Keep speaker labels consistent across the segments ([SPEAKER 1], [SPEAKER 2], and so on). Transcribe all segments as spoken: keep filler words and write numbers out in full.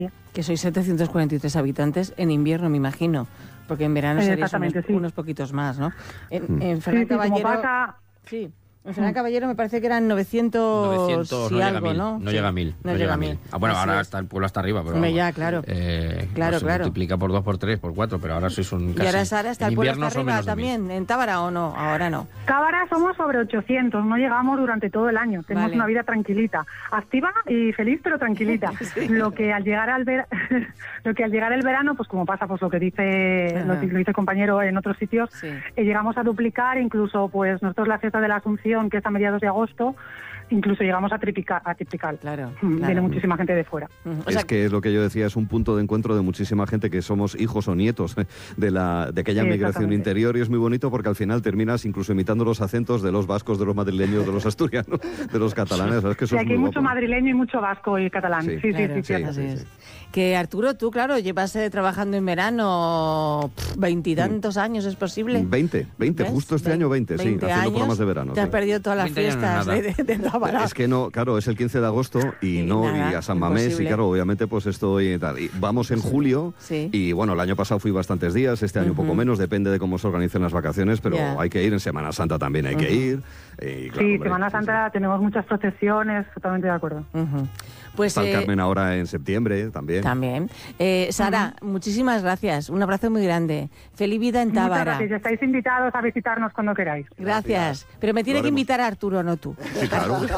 [SPEAKER 1] Que sois setecientos cuarenta y tres habitantes en invierno, me imagino, porque en verano seréis unos,
[SPEAKER 2] sí.
[SPEAKER 1] unos poquitos más, ¿no? En,
[SPEAKER 2] Mm.
[SPEAKER 1] en Ferran
[SPEAKER 2] sí, sí,
[SPEAKER 1] Caballero...
[SPEAKER 2] como pasa...
[SPEAKER 1] Sí. En Ferran Caballero me parece que eran novecientos,
[SPEAKER 3] novecientos
[SPEAKER 1] y
[SPEAKER 3] no
[SPEAKER 1] algo,
[SPEAKER 3] llega a mil,
[SPEAKER 1] ¿no?
[SPEAKER 3] No
[SPEAKER 1] sí.
[SPEAKER 3] llega a mil.
[SPEAKER 1] No,
[SPEAKER 3] no
[SPEAKER 1] llega a mil.
[SPEAKER 3] Ah, bueno,
[SPEAKER 1] Así
[SPEAKER 3] ahora
[SPEAKER 1] es.
[SPEAKER 3] está el pueblo hasta arriba, pero
[SPEAKER 1] Hombre,
[SPEAKER 3] vamos,
[SPEAKER 1] ya, claro.
[SPEAKER 3] Eh,
[SPEAKER 1] claro,
[SPEAKER 3] no se
[SPEAKER 1] claro.
[SPEAKER 3] multiplica por dos, por tres, por cuatro, pero ahora sois un casi...
[SPEAKER 1] ¿Y ahora Sara está
[SPEAKER 3] en
[SPEAKER 1] el pueblo
[SPEAKER 3] invierno
[SPEAKER 1] hasta
[SPEAKER 3] son
[SPEAKER 1] arriba
[SPEAKER 3] menos de mil.
[SPEAKER 1] también? ¿En Tábara o no? Ahora no.
[SPEAKER 2] Tábara somos sobre ochocientos, no llegamos durante todo el año. Tenemos
[SPEAKER 1] Vale.
[SPEAKER 2] una vida tranquilita, activa y feliz, pero tranquilita.
[SPEAKER 1] Sí.
[SPEAKER 2] Lo que al llegar al ver... lo que al llegar el verano, pues como pasa, pues lo que dice lo, que dice el compañero en otros sitios,
[SPEAKER 1] Sí.
[SPEAKER 2] eh, llegamos a duplicar, incluso pues nosotros la fiesta de la Asunción, que es a mediados de agosto, incluso llegamos a triplicar, a triplicar.
[SPEAKER 1] Claro,
[SPEAKER 2] Mm,
[SPEAKER 1] claro.
[SPEAKER 2] Viene muchísima gente de fuera.
[SPEAKER 1] O
[SPEAKER 4] Es
[SPEAKER 1] sea,
[SPEAKER 4] que es lo que yo decía, es un punto de encuentro de muchísima gente que somos hijos o nietos de la de aquella
[SPEAKER 2] Sí,
[SPEAKER 4] migración
[SPEAKER 2] exactamente.
[SPEAKER 4] interior, y es muy bonito porque al final terminas incluso imitando los acentos de los vascos, de los madrileños, de los asturianos, de los catalanes. Es que eso
[SPEAKER 2] Sí,
[SPEAKER 4] es
[SPEAKER 2] aquí
[SPEAKER 4] muy
[SPEAKER 2] hay mucho
[SPEAKER 4] guapo.
[SPEAKER 2] madrileño y mucho vasco y catalán.
[SPEAKER 4] Sí.
[SPEAKER 2] Sí, sí,
[SPEAKER 1] Claro,
[SPEAKER 2] sí,
[SPEAKER 4] sí,
[SPEAKER 2] cierto.
[SPEAKER 1] así
[SPEAKER 4] sí,
[SPEAKER 1] es.
[SPEAKER 4] sí.
[SPEAKER 1] Que Arturo, tú, claro, llevas eh, trabajando en verano pff, veintitantos años, ¿es posible?
[SPEAKER 4] veinte, veinte,
[SPEAKER 1] ¿Ves?
[SPEAKER 4] justo este
[SPEAKER 1] Veinte
[SPEAKER 4] año veinte, sí,
[SPEAKER 1] veinte
[SPEAKER 4] haciendo
[SPEAKER 1] años,
[SPEAKER 4] programas de verano.
[SPEAKER 1] Te has
[SPEAKER 4] sí.
[SPEAKER 1] perdido todas las
[SPEAKER 3] veinte años no es
[SPEAKER 1] fiestas
[SPEAKER 3] nada.
[SPEAKER 1] de, de, de Tábara.
[SPEAKER 4] Es que no, claro, es el quince de agosto y
[SPEAKER 1] Y
[SPEAKER 4] no,
[SPEAKER 1] nada,
[SPEAKER 4] y a San Mamés,
[SPEAKER 1] imposible.
[SPEAKER 4] y claro, obviamente pues estoy y tal. Y vamos en julio,
[SPEAKER 1] Sí.
[SPEAKER 4] y bueno, el año pasado fui bastantes días, este año un poco
[SPEAKER 1] Ujú.
[SPEAKER 4] menos, depende de cómo se organicen las vacaciones, pero
[SPEAKER 1] Ya.
[SPEAKER 4] hay que ir, en Semana Santa también hay que
[SPEAKER 1] Ujú.
[SPEAKER 4] ir. Y, claro,
[SPEAKER 2] Sí,
[SPEAKER 4] hombre,
[SPEAKER 2] Semana
[SPEAKER 4] sí, sí.
[SPEAKER 2] Santa tenemos muchas procesiones, totalmente de acuerdo.
[SPEAKER 1] Ujú. Pues
[SPEAKER 4] Está el
[SPEAKER 1] eh,
[SPEAKER 4] Carmen ahora en septiembre también.
[SPEAKER 1] también. Eh, Sara, muchísimas gracias. Un abrazo muy grande. Feliz vida en
[SPEAKER 2] Muchas
[SPEAKER 1] Tábara.
[SPEAKER 2] gracias. Estáis invitados a visitarnos cuando queráis.
[SPEAKER 1] Gracias. Pero me tiene
[SPEAKER 4] Lo
[SPEAKER 1] que
[SPEAKER 4] haremos.
[SPEAKER 1] invitar a Arturo, no tú.
[SPEAKER 4] Sí, claro.
[SPEAKER 2] Los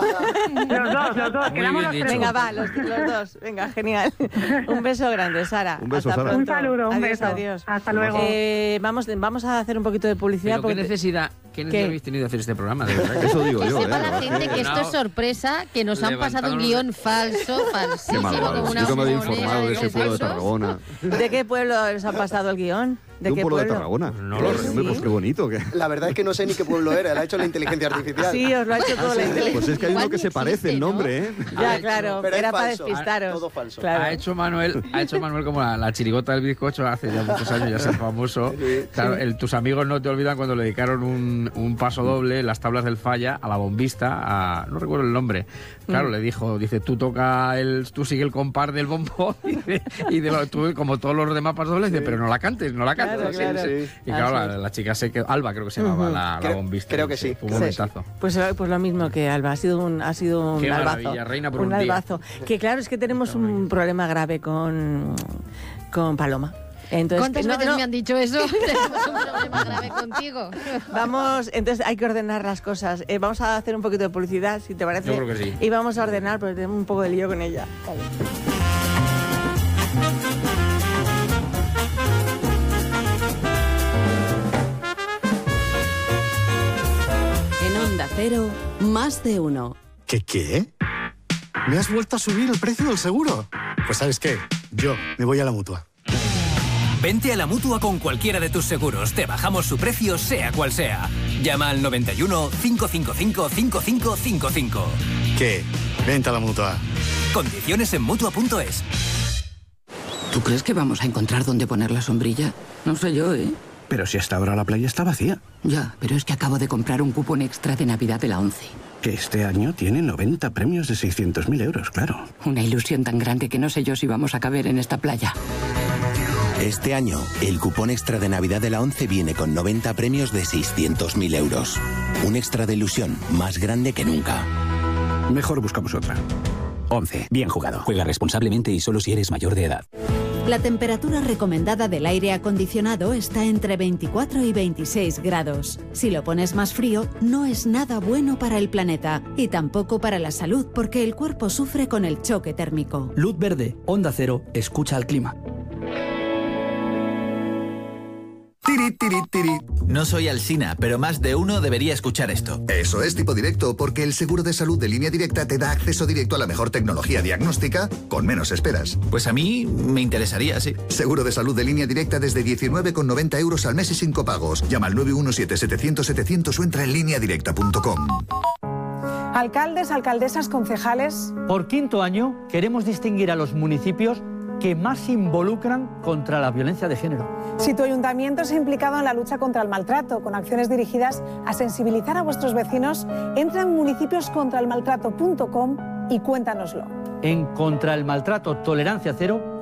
[SPEAKER 2] dos, los dos.
[SPEAKER 3] Muy
[SPEAKER 2] Quedamos
[SPEAKER 3] bien
[SPEAKER 2] los
[SPEAKER 3] dicho.
[SPEAKER 2] tres.
[SPEAKER 1] Venga, va, los, los dos. Venga, genial. Un beso grande, Sara.
[SPEAKER 4] Un beso,
[SPEAKER 1] Hasta
[SPEAKER 4] Sara.
[SPEAKER 1] pronto.
[SPEAKER 2] Un saludo, un
[SPEAKER 1] Adiós,
[SPEAKER 2] beso.
[SPEAKER 1] adiós.
[SPEAKER 2] Hasta luego.
[SPEAKER 1] Eh, vamos, vamos a hacer un poquito de publicidad.
[SPEAKER 3] Pero qué
[SPEAKER 1] porque-
[SPEAKER 3] necesidad, qué necesidad
[SPEAKER 1] ¿Qué?
[SPEAKER 3] habéis tenido de hacer este programa, de verdad. que-
[SPEAKER 4] Eso digo
[SPEAKER 5] Que
[SPEAKER 4] yo,
[SPEAKER 5] sepa
[SPEAKER 4] ¿eh?
[SPEAKER 5] la gente que esto es sorpresa, que nos han pasado un guión falso,
[SPEAKER 4] Qué
[SPEAKER 5] falsísimo,
[SPEAKER 4] malvado.
[SPEAKER 5] con una
[SPEAKER 4] Yo que me había
[SPEAKER 5] moneda
[SPEAKER 4] informado de ese pueblo de
[SPEAKER 5] falsos.
[SPEAKER 4] Tarragona.
[SPEAKER 1] ¿De qué pueblo os ha pasado el guión?
[SPEAKER 4] De un
[SPEAKER 1] qué
[SPEAKER 4] pueblo de Tarragona.
[SPEAKER 3] No lo sé.
[SPEAKER 4] Hombre, pues qué bonito. que-
[SPEAKER 6] La verdad es que no sé ni qué pueblo era, la ha hecho la inteligencia artificial.
[SPEAKER 1] Sí, os lo ha hecho todo la inteligencia.
[SPEAKER 4] Pues es que hay
[SPEAKER 5] Igual
[SPEAKER 4] uno que
[SPEAKER 5] ni
[SPEAKER 4] se parece
[SPEAKER 5] existe,
[SPEAKER 4] el
[SPEAKER 5] ¿no?
[SPEAKER 4] nombre, ¿eh?
[SPEAKER 1] Ya, claro,
[SPEAKER 6] Pero es
[SPEAKER 1] era para
[SPEAKER 6] falso.
[SPEAKER 1] despistaros.
[SPEAKER 6] Todo falso.
[SPEAKER 1] Claro.
[SPEAKER 3] Ha hecho Manuel, ha hecho Manuel como la, la chirigota del bizcocho hace ya muchos años, ya se famoso. Claro, el- tus amigos no te olvidan cuando le dedicaron un, un paso doble, las tablas del falla, a la bombista, a, no recuerdo el nombre. Claro, le dijo, dice, tú toca el, tú sigue el compás del bombo y, de, y de lo- tú, como todos los demás pasos dobles, dice, pero no la cantes, no la cantes.
[SPEAKER 1] Claro, claro.
[SPEAKER 6] sí.
[SPEAKER 3] Y claro,
[SPEAKER 1] Así
[SPEAKER 3] la,
[SPEAKER 1] es.
[SPEAKER 3] la chica se quedó, Alba creo que se llamaba
[SPEAKER 1] Ujú.
[SPEAKER 3] la, la
[SPEAKER 6] Creo-
[SPEAKER 3] bombista.
[SPEAKER 6] creo que sí.
[SPEAKER 3] Fue un
[SPEAKER 1] Sí.
[SPEAKER 3] momentazo.
[SPEAKER 1] Pues, pues lo mismo que Alba, ha sido un, ha sido un
[SPEAKER 3] Qué
[SPEAKER 1] albazo.
[SPEAKER 3] maravilla, reina por
[SPEAKER 1] un
[SPEAKER 3] un día.
[SPEAKER 1] albazo. Que claro, es que tenemos un problema grave con, con Paloma. Entonces,
[SPEAKER 5] ¿Cuántas
[SPEAKER 1] no,
[SPEAKER 5] veces
[SPEAKER 1] no,
[SPEAKER 5] me han dicho eso? Tenemos un problema grave contigo.
[SPEAKER 1] Vamos, entonces hay que ordenar las cosas. Eh, vamos a hacer un poquito de publicidad, si te parece.
[SPEAKER 3] Yo creo que sí.
[SPEAKER 1] Y vamos a ordenar, porque tenemos un poco de lío con ella. Vale.
[SPEAKER 7] En Onda Cero, más de uno.
[SPEAKER 8] ¿Qué qué? ¿Me has vuelto a subir el precio del seguro? Pues ¿sabes qué? Yo me voy a la Mutua.
[SPEAKER 9] Vente a la Mutua con cualquiera de tus seguros. Te bajamos su precio, sea cual sea. Llama al noventa y uno, cinco cinco cinco, cinco cinco cinco cinco.
[SPEAKER 8] ¿Qué? Vente a la Mutua.
[SPEAKER 9] Condiciones en Mutua punto es.
[SPEAKER 7] ¿Tú crees que vamos a encontrar dónde poner la sombrilla? No sé yo, ¿eh?
[SPEAKER 10] Pero si hasta ahora la playa está vacía.
[SPEAKER 7] Ya, pero es que acabo de comprar un cupón extra de Navidad de la ONCE.
[SPEAKER 10] Que este año tiene noventa premios de seiscientos mil euros, claro.
[SPEAKER 7] Una ilusión tan grande que no sé yo si vamos a caber en esta playa.
[SPEAKER 11] Este año, el cupón extra de Navidad de la ONCE viene con noventa premios de seiscientos mil euros. Un extra de ilusión más grande que nunca.
[SPEAKER 10] Mejor buscamos otra.
[SPEAKER 9] once. Bien jugado. Juega responsablemente y solo si eres mayor de edad.
[SPEAKER 12] La temperatura recomendada del aire acondicionado está entre veinticuatro y veintiséis grados. Si lo pones más frío, no es nada bueno para el planeta y tampoco para la salud porque el cuerpo sufre con el choque térmico.
[SPEAKER 13] Luz verde, Onda Cero, escucha al clima.
[SPEAKER 14] Tiri, tiri, tiri. No soy Alsina, pero más de uno debería escuchar esto.
[SPEAKER 15] Eso es Tipo Directo, porque el seguro de salud de Línea Directa te da acceso directo a la mejor tecnología diagnóstica con menos esperas.
[SPEAKER 14] Pues a mí me interesaría, sí.
[SPEAKER 15] Seguro de salud de Línea Directa desde diecinueve con noventa euros al mes y sin copagos. Llama al nueve uno siete, setecientos, setecientos o entra en línea directa punto com.
[SPEAKER 2] Alcaldes, alcaldesas, concejales.
[SPEAKER 13] Por quinto año queremos distinguir a los municipios que más se involucran contra la violencia de género.
[SPEAKER 2] Si tu ayuntamiento se ha implicado en la lucha contra el maltrato con acciones dirigidas a sensibilizar a vuestros vecinos, entra en municipios contra el maltrato punto com y cuéntanoslo.
[SPEAKER 13] en Contra el Maltrato, Tolerancia Cero